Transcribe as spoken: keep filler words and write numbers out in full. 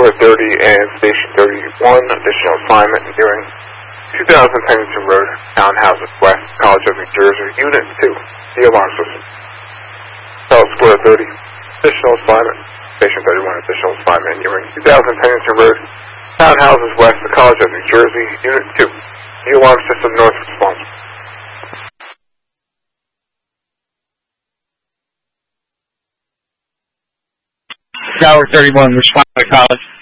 Square thirty and Station thirty-one, additional assignment nearing two thousand Pennington Road, Townhouses West, College of New Jersey, Unit two, the alarm system. South Square thirty, additional assignment, Station thirty-one, additional assignment nearing two thousand Pennington Road, Townhouses West, the College of New Jersey, Unit two, the alarm system north response. Tower thirty-one, respond to college.